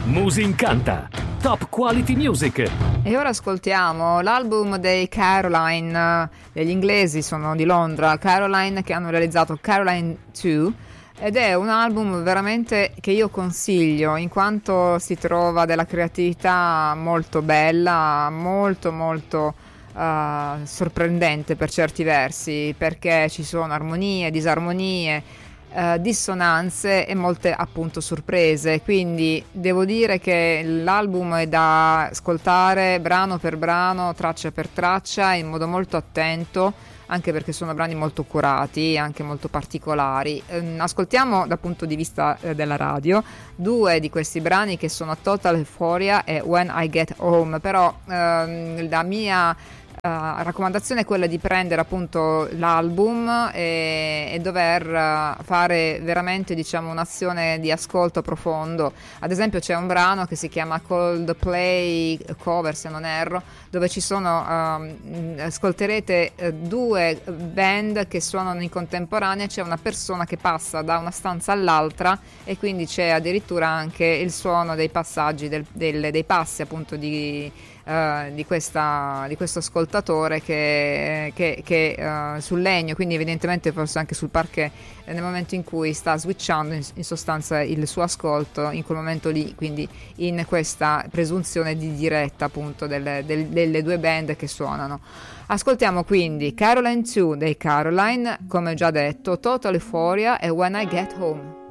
Musincanta, top quality music. E ora ascoltiamo l'album dei Caroline, degli inglesi, sono di Londra, Caroline, che hanno realizzato Caroline 2, ed è un album veramente che io consiglio in quanto si trova della creatività molto bella, molto sorprendente per certi versi, perché ci sono armonie, disarmonie, dissonanze e molte appunto sorprese, quindi devo dire che l'album è da ascoltare brano per brano, traccia per traccia, in modo molto attento, anche perché sono brani molto curati, anche molto particolari. Ascoltiamo dal punto di vista della radio due di questi brani, che sono Total Euphoria e When I Get Home, però la mia raccomandazione è quella di prendere appunto l'album e dover fare veramente, diciamo, un'azione di ascolto profondo. Ad esempio c'è un brano che si chiama Coldplay Cover, se non erro, dove ci sono ascolterete due band che suonano in contemporanea, c'è una persona che passa da una stanza all'altra e quindi c'è addirittura anche il suono dei passaggi dei passi appunto di questo ascoltatore che sul legno, quindi evidentemente forse anche sul parquet, nel momento in cui sta switchando in sostanza il suo ascolto in quel momento lì, quindi in questa presunzione di diretta appunto delle due band che suonano. Ascoltiamo quindi Caroline 2 dei Caroline, come già detto, Total Euphoria e When I Get Home.